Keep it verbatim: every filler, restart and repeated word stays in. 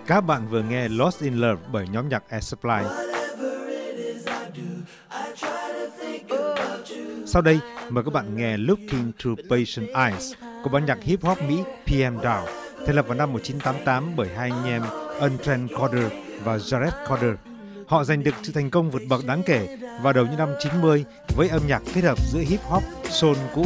Các bạn vừa nghe Lost in Love bởi nhóm nhạc Air Supply. Sau đây, mời các bạn nghe Looking Through Patient Eyes của ban nhạc hip hop Mỹ pê em Down, thành lập vào năm một nghìn chín trăm tám mươi tám bởi hai anh em Untrend Corder và Jared Corder. Họ giành được sự thành công vượt bậc đáng kể vào đầu những năm chín mươi với âm nhạc kết hợp giữa hip hop, soul cũ